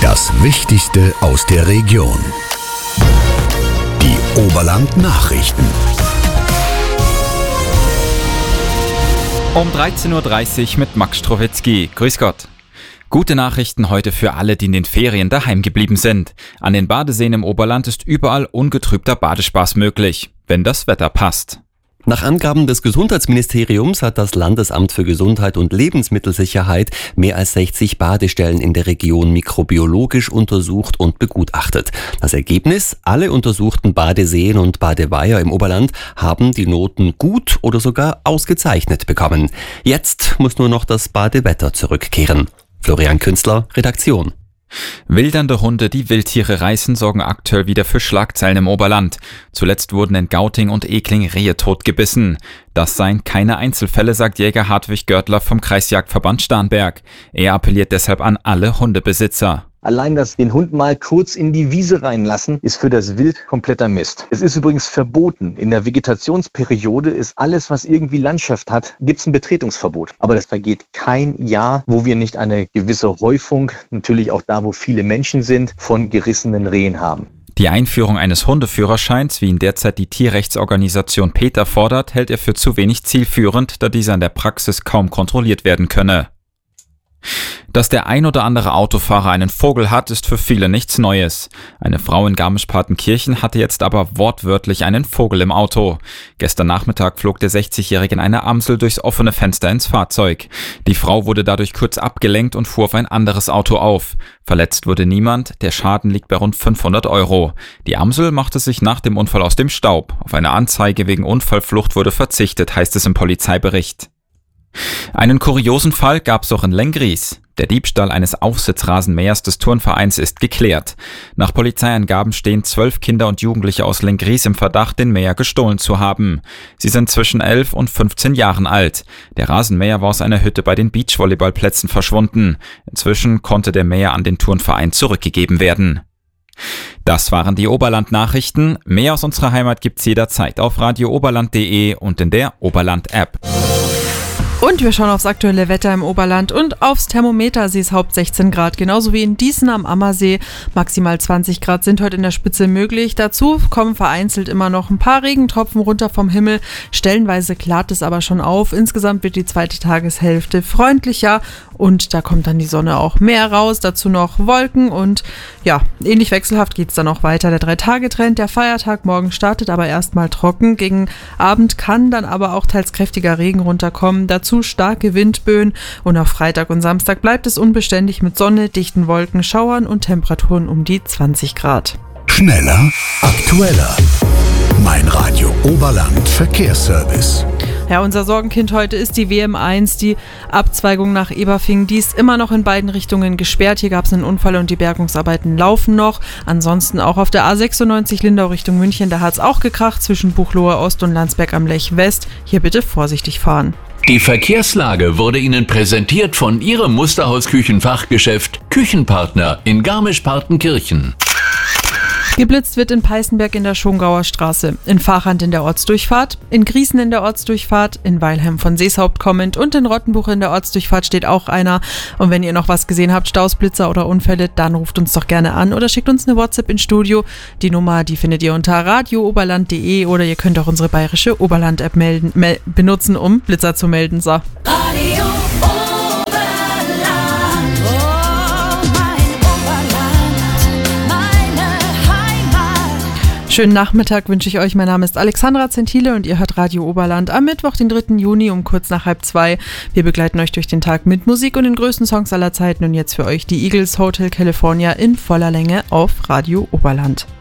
Das Wichtigste aus der Region. Die Oberland-Nachrichten. Um 13.30 Uhr mit Max Strowitzki. Grüß Gott. Gute Nachrichten heute für alle, die in den Ferien daheim geblieben sind. An den Badeseen im Oberland ist überall ungetrübter Badespaß möglich, wenn das Wetter passt. Nach Angaben des Gesundheitsministeriums hat das Landesamt für Gesundheit und Lebensmittelsicherheit mehr als 60 Badestellen in der Region mikrobiologisch untersucht und begutachtet. Das Ergebnis: Alle untersuchten Badeseen und Badeweiher im Oberland haben die Noten gut oder sogar ausgezeichnet bekommen. Jetzt muss nur noch das Badewetter zurückkehren. Florian Künstler, Redaktion. Wildernde Hunde, die Wildtiere reißen, sorgen aktuell wieder für Schlagzeilen im Oberland. Zuletzt wurden in Gauting und Ekling Rehe totgebissen. Das seien keine Einzelfälle, sagt Jäger Hartwig Görtler vom Kreisjagdverband Starnberg. Er appelliert deshalb an alle Hundebesitzer. Allein das den Hund mal kurz in die Wiese reinlassen, ist für das Wild kompletter Mist. Es ist übrigens verboten. In der Vegetationsperiode ist alles, was irgendwie Landschaft hat, gibt's ein Betretungsverbot. Aber das vergeht kein Jahr, wo wir nicht eine gewisse Häufung, natürlich auch da, wo viele Menschen sind, von gerissenen Rehen haben. Die Einführung eines Hundeführerscheins, wie ihn derzeit die Tierrechtsorganisation PETA fordert, hält er für zu wenig zielführend, da dieser in der Praxis kaum kontrolliert werden könne. Dass der ein oder andere Autofahrer einen Vogel hat, ist für viele nichts Neues. Eine Frau in Garmisch-Partenkirchen hatte jetzt aber wortwörtlich einen Vogel im Auto. Gestern Nachmittag flog der 60-Jährige in einer Amsel durchs offene Fenster ins Fahrzeug. Die Frau wurde dadurch kurz abgelenkt und fuhr auf ein anderes Auto auf. Verletzt wurde niemand, der Schaden liegt bei rund 500 €. Die Amsel machte sich nach dem Unfall aus dem Staub. Auf eine Anzeige wegen Unfallflucht wurde verzichtet, heißt es im Polizeibericht. Einen kuriosen Fall gab es auch in Lenggries. Der Diebstahl eines Aufsitzrasenmähers des Turnvereins ist geklärt. Nach Polizeiangaben stehen 12 Kinder und Jugendliche aus Lenggries im Verdacht, den Mäher gestohlen zu haben. Sie sind zwischen 11 und 15 Jahren alt. Der Rasenmäher war aus einer Hütte bei den Beachvolleyballplätzen verschwunden. Inzwischen konnte der Mäher an den Turnverein zurückgegeben werden. Das waren die Oberland-Nachrichten. Mehr aus unserer Heimat gibt's jederzeit auf radiooberland.de und in der Oberland-App. Und wir schauen aufs aktuelle Wetter im Oberland und aufs Thermometer. Sie ist Haupt 16 Grad, genauso wie in Dießen am Ammersee. Maximal 20 Grad sind heute in der Spitze möglich. Dazu kommen vereinzelt immer noch ein paar Regentropfen runter vom Himmel. Stellenweise klart es aber schon auf. Insgesamt wird die zweite Tageshälfte freundlicher und da kommt dann die Sonne auch mehr raus. Dazu noch Wolken und ja, ähnlich wechselhaft geht es dann auch weiter. Der 3-Tage-Trend, der Feiertag morgen startet aber erstmal trocken. Gegen Abend kann dann aber auch teils kräftiger Regen runterkommen. Dazu starke Windböen und auf Freitag und Samstag bleibt es unbeständig mit Sonne, dichten Wolken, Schauern und Temperaturen um die 20 Grad. Schneller, aktueller. Mein Radio Oberland Verkehrsservice. Ja, unser Sorgenkind heute ist die WM1, die Abzweigung nach Eberfing. Die ist immer noch in beiden Richtungen gesperrt. Hier gab es einen Unfall und die Bergungsarbeiten laufen noch. Ansonsten auch auf der A96 Lindau Richtung München, da hat es auch gekracht zwischen Buchloe Ost und Landsberg am Lech West. Hier bitte vorsichtig fahren. Die Verkehrslage wurde Ihnen präsentiert von Ihrem Musterhaus-Küchenfachgeschäft Küchenpartner in Garmisch-Partenkirchen. Geblitzt wird in Peißenberg in der Schongauer Straße, in Vachand in der Ortsdurchfahrt, in Griesen in der Ortsdurchfahrt, in Weilheim von Seeshaupt kommend und in Rottenbuch in der Ortsdurchfahrt steht auch einer. Und wenn ihr noch was gesehen habt, Staus, Blitzer oder Unfälle, dann ruft uns doch gerne an oder schickt uns eine WhatsApp ins Studio. Die Nummer, die findet ihr unter radiooberland.de oder ihr könnt auch unsere bayerische Oberland-App benutzen, um Blitzer zu melden. So. Radio Schönen Nachmittag wünsche ich euch. Mein Name ist Alexandra Zentile und ihr hört Radio Oberland am Mittwoch, den 3. Juni um kurz nach 1:30. Wir begleiten euch durch den Tag mit Musik und den größten Songs aller Zeiten. Und jetzt für euch die Eagles Hotel California in voller Länge auf Radio Oberland.